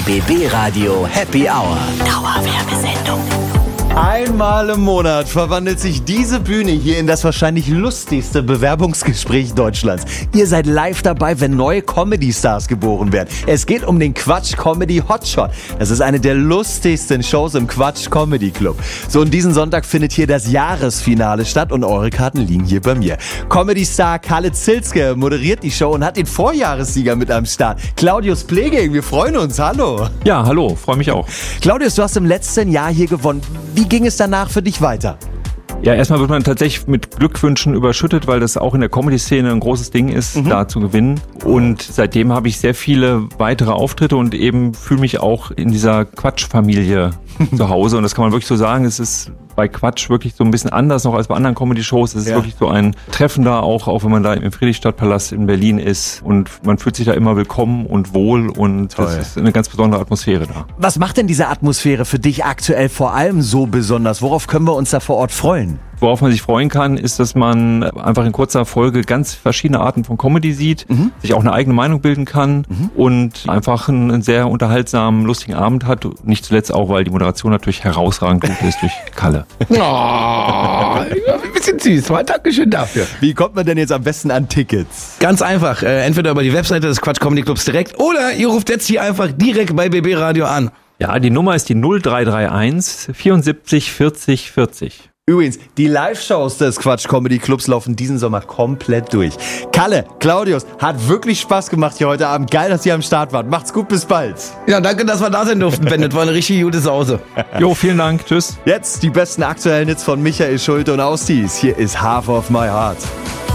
BB Radio Happy Hour. Dauerwerbesendung. Einmal im Monat verwandelt sich diese Bühne hier in das wahrscheinlich lustigste Bewerbungsgespräch Deutschlands. Ihr seid live dabei, wenn neue Comedy-Stars geboren werden. Es geht um den Quatsch Comedy Hotshot. Das ist eine der lustigsten Shows im Quatsch Comedy Club. So, und diesen Sonntag findet hier das Jahresfinale statt und eure Karten liegen hier bei mir. Comedy-Star Kalle Zilske moderiert die Show und hat den Vorjahressieger mit am Start. Claudius Pleging, wir freuen uns. Hallo. Ja, hallo, freue mich auch. Claudius, du hast im letzten Jahr hier gewonnen. Wie ging es danach für dich weiter? Ja, erstmal wird man tatsächlich mit Glückwünschen überschüttet, weil das auch in der Comedy-Szene ein großes Ding ist, da zu gewinnen. Und seitdem habe ich sehr viele weitere Auftritte und eben fühle mich auch in dieser Quatsch-Familie zu Hause. Und das kann man wirklich so sagen, es ist bei Quatsch wirklich so ein bisschen anders noch als bei anderen Comedy-Shows. Es ist wirklich so ein Treffen da, auch wenn man da im Friedrichstadtpalast in Berlin ist. Und man fühlt sich da immer willkommen und wohl und das ist eine ganz besondere Atmosphäre da. Was macht denn diese Atmosphäre für dich aktuell vor allem so besonders? Worauf können wir uns da vor Ort freuen? Worauf man sich freuen kann, ist, dass man einfach in kurzer Folge ganz verschiedene Arten von Comedy sieht, sich auch eine eigene Meinung bilden kann und einfach einen sehr unterhaltsamen, lustigen Abend hat. Nicht zuletzt auch, weil die Moderation natürlich herausragend gut ist durch Kalle. Oh, ein bisschen süß. Mal Dankeschön dafür. Wie kommt man denn jetzt am besten an Tickets? Ganz einfach. Entweder über die Webseite des Quatsch Comedy Clubs direkt oder ihr ruft jetzt hier einfach direkt bei BB Radio an. Ja, die Nummer ist die 0331 74 40 40. Übrigens, die Live-Shows des Quatsch Comedy Clubs laufen diesen Sommer komplett durch. Kalle, Claudius, hat wirklich Spaß gemacht hier heute Abend. Geil, dass ihr am Start wart. Macht's gut, bis bald. Ja, danke, dass wir da sein durften, Ben. Das war eine richtig gute Sause. Jo, vielen Dank. Tschüss. Jetzt die besten aktuellen Hits von Michael Schulte und Austis. Hier ist Half of My Heart.